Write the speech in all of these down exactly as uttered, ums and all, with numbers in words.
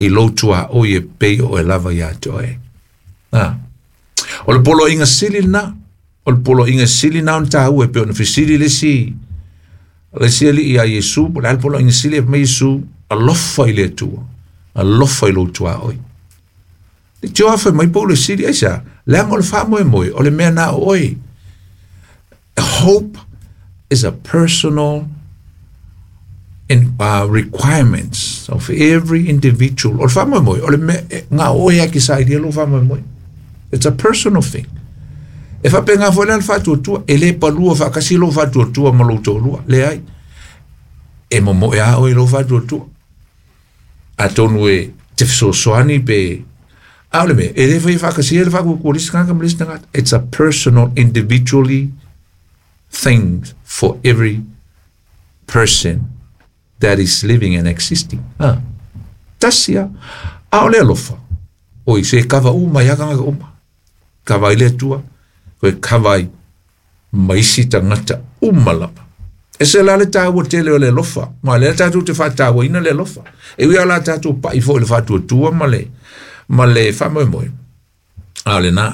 I lotua o ye pe o e lava ya joe. Ah. O le polo inga sili na. O le polo inga sili na on tau e pe on fisili le si. Le si li ia Yesu, po le polo inga sili e me Yesu, a lofa i le tua. A lofa i lotua oi. Le tio afa mai po le sili aisa, le anga o le wha moe moe, o le mea na oi. Hope is a personal in, uh, requirements of every individual. O le wha moe moe, o le mea, ngā oi aki sa i lo wha moe moe. It's a personal thing. E fa pe ngā whaina le whātua tua, e le palua whakasi lo whātua tua ma lo tō lua, le ai. E mo mo e a oi lo whātua tua. A tonu e te fisosoani pe, a ole me, e le whai whakasi e le whākua kōrisi kanga malisi ngāt. It's a personal, individually thing for every person that is living and existing. Ah. Tasia, a ole alofa. Oi, se kawa uma, yakanga uma. Kawa ile tua. Koe kawai maisi tangata umalapa. E se la le tāua tele o le lofa. Ma le tātou te whātāua ina le lofa. E wia la tātou pa i fo le whātua tua ma le, ma le whamoe moe. A le nā.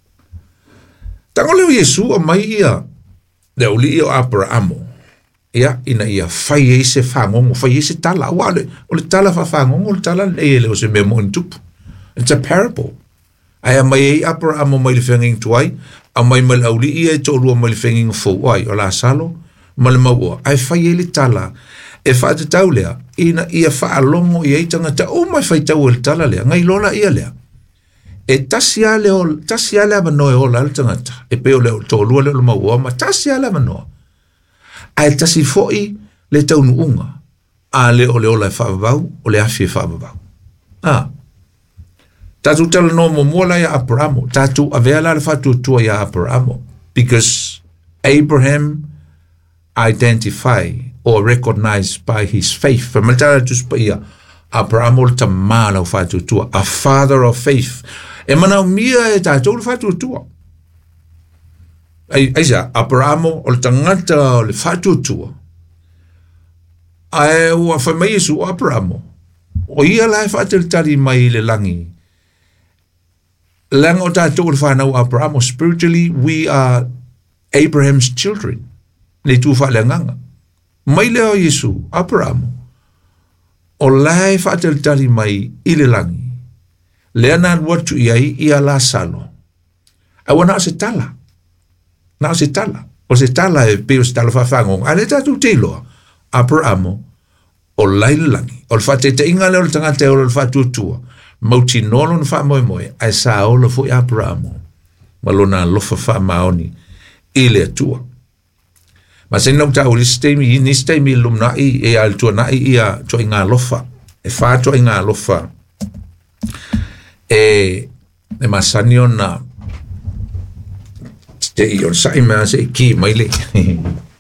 Tango leo Yesu o mai ia le uli ia o Abrahamo. Ia ina ia whai e se whangongo, whai e se tala. Wale, o le tala wha whangongo, o le tala le e leo se mea mo intupu. It's a parable. Ai mai e Abrahamo mai le whanging tuai, a mai mai auli ia e tōrua mai le whanging fōwai o la salo, ma le maua. Ai whai e le tala, e wha te tau lea, ina ia wha alongo i eitanga ta, o mai whai tau e le tala lea, ngai lola ia lea. E tasi a leo, tasi a lea manoe o la le tangata, e peo leo tōrua leo le maua, ma tasi a lea manoa. Ai tasi fōi le taunu unga, a leo leo la whaabau, o le afi e whaabau. Ah. Tatu tala no mo mola ya Abrahamo. Tatu avea la fatu tua ya Abrahamo. Because Abraham identified or recognized by his faith. Famaltala tus pa ia. Abrahamo ta mala fatu tua. A father of faith. E mana mia e tatu fatu tua. Ai aisa Abrahamo o tangata o le fatu tua. Ai ua famai su Abrahamo. O ia la fatu tari mai le langi. Lang o tātou le whanau Abrahamo, spiritually, we are Abraham's children. Le tū wha leanganga. Mai leo Yesu, Abrahamo, o lai whaatel tari mai i le langi. Lea nā watu iai i a la salo. Awa nā se tala. Nā se tala. O se tala e peo se tala whawhangong. A le tātou te iloa, Abrahamo, o lai le langi. O le whaate te inga leo le tangata o le whaatutua. Mauti nolo na wha moe moe, ai sa ola fo i Abrahamo. Malona lofa wha maoni, i le atua. Ma se nau tau li stemi, i ni stemi lum na i, e al tua na i ia tua i ngā lofa. E wha tua i ngā lofa. E, e masani o na, te i on sa i mea se i ki mai le.